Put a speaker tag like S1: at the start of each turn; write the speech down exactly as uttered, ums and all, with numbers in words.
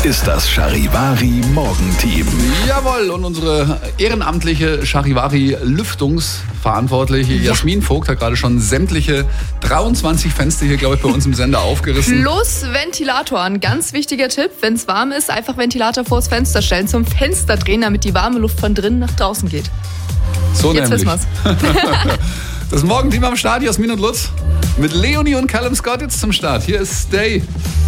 S1: ist das Charivari Morgenteam.
S2: Jawohl, und unsere ehrenamtliche Charivari-Lüftungsverantwortliche
S3: Ja.
S2: Jasmin Vogt hat gerade schon sämtliche dreiundzwanzig Fenster hier, glaube ich, bei uns im Sender aufgerissen.
S3: Plus Ventilator, ein ganz wichtiger Tipp. Wenn es warm ist, einfach Ventilator vors Fenster stellen, zum Fenster drehen, damit die warme Luft von drinnen nach draußen geht.
S2: So
S3: Jetzt
S2: nämlich.
S3: wissen wir's.
S2: Das Morgenteam am Start, Jasmin und Lutz. Mit Leonie und Callum Scott jetzt zum Start. Hier ist Stay.